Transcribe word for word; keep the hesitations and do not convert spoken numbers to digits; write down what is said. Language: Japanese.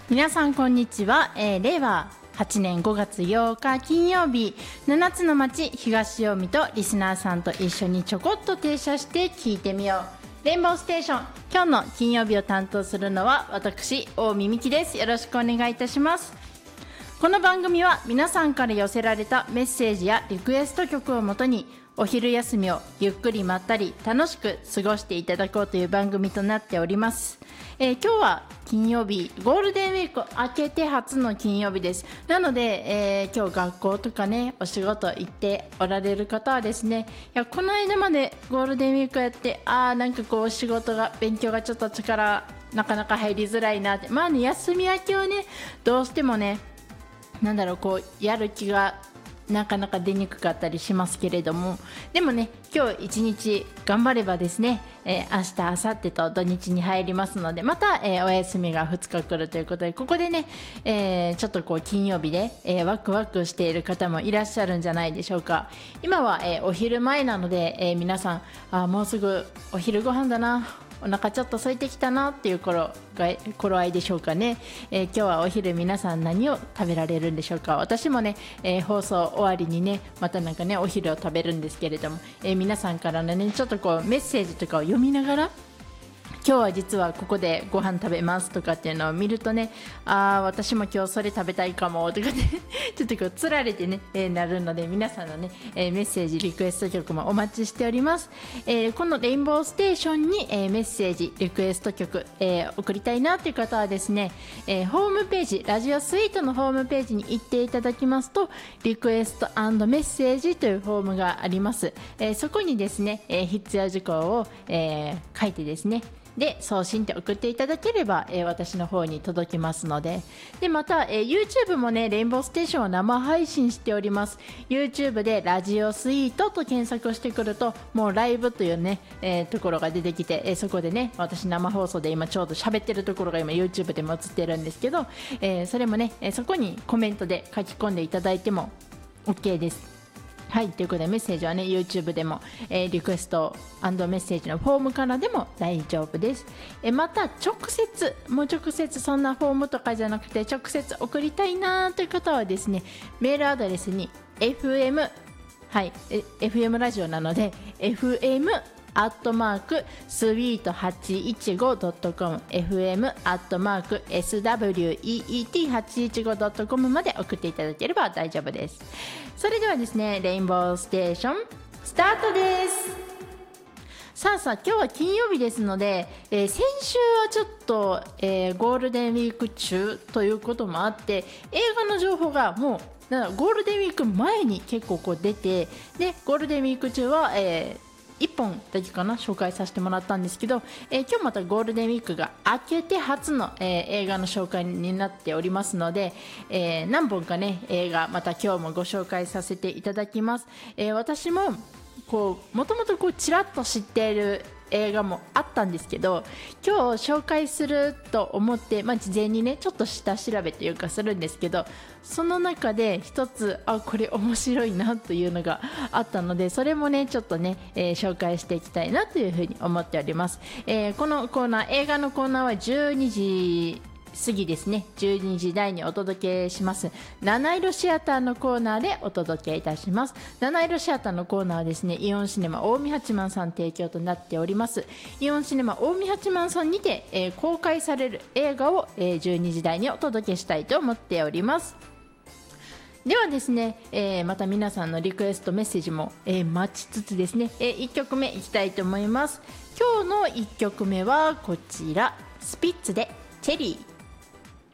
皆さんこんにちは、えー、れいわはちねんごがつようか金曜日、ななつの街東近江とリスナーさんと一緒にちょこっと停車して聞いてみようレインボーステーション。今日の金曜日を担当するのは私、大見美希です。よろしくお願いいたします。この番組は皆さんから寄せられたメッセージやリクエスト曲をもとにお昼休みをゆっくりまったり楽しく過ごしていただこうという番組となっております。えー、今日は金曜日、ゴールデンウィーク明けて初の金曜日です。なので、えー、今日学校とかねお仕事行っておられる方はですね、いやこの間までゴールデンウィークやってあーなんかこう仕事が勉強がちょっと力なかなか入りづらいなって、まあね休み明けはねどうしてもねなんだろうこうやる気がなかなか出にくかったりしますけれども、でもね今日一日頑張ればですね、えー、明日明後日と土日に入りますので、また、えー、お休みがふつか来るということで、ここでね、えー、ちょっとこう金曜日で、えー、ワクワクしている方もいらっしゃるんじゃないでしょうか。今は、えー、お昼前なので、えー、皆さんあもうすぐお昼ご飯だな、お腹ちょっと空いてきたなっていう頃が頃合いでしょうかね。えー、今日はお昼皆さん何を食べられるんでしょうか。私もね、えー、放送終わりにねまたなんかねお昼を食べるんですけれども、えー、皆さんからのねちょっとこうメッセージとかを読みながら、今日は実はここでご飯食べますとかっていうのを見るとね、あー私も今日それ食べたいかもとかねちょっとこうつられてね、えー、なるので、皆さんのね、えー、メッセージリクエスト曲もお待ちしております。えー、このレインボーステーションに、えー、メッセージリクエスト曲、えー、送りたいなという方はですね、えー、ホームページラジオスイートのホームページに行っていただきますと、リクエスト&メッセージというフォームがあります。えー、そこにですね、えー、必要事項を、えー、書いてですねで送信って送っていただければ、えー、私の方に届きますので、でまた、えー、YouTube もねレインボーステーションを生配信しております。 YouTube でラジオスイートと検索してくるともうライブというね、えー、ところが出てきて、えー、そこでね私生放送で今ちょうど喋ってるところが今 YouTube でも映ってるんですけど、えー、それもね、えー、そこにコメントで書き込んでいただいても OK です。はい、ということでメッセージはね YouTube でも、えー、リクエスト&メッセージのフォームからでも大丈夫です。えー、また直接もう直接そんなフォームとかじゃなくて直接送りたいなという方はですね、メールアドレスに エフエム はい、エフエム ラジオなので エフエムアットマークスイートはちいちごドットコム エフエム アットマークスイートはちいちごドットコム まで送っていただければ大丈夫です。それではですね、レインボーステーションスタートです。さあさあ今日は金曜日ですので、えー、先週はちょっと、えー、ゴールデンウィーク中ということもあって映画の情報がもうだからゴールデンウィーク前に結構こう出て、でゴールデンウィーク中は、えーいっぽんだけかな紹介させてもらったんですけど、えー、今日またゴールデンウィークが明けて初の、えー、映画の紹介になっておりますので、えー、何本かね映画また今日もご紹介させていただきます。えー、私もこうもともとこうちらっと知っている映画もあったんですけど、今日紹介すると思って、まあ、事前にねちょっと下調べというかするんですけど、その中で一つあこれ面白いなというのがあったので、それもねちょっとね、えー、紹介していきたいなというふうに思っております。えー、このコーナー映画のコーナーはじゅうにじ過ぎですね、じゅうにじ台にお届けします七色シアターのコーナーでお届けいたします。七色シアターのコーナーはですね、イオンシネマ大見八幡さん提供となっております。イオンシネマ大見八幡さんにて、えー、公開される映画を、えー、じゅうにじ台にお届けしたいと思っております。ではですね、えー、また皆さんのリクエストメッセージも、えー、待ちつつですね、えー、いっきょくめいきたいと思います。今日のいっきょくめはこちら、スピッツでチェリー。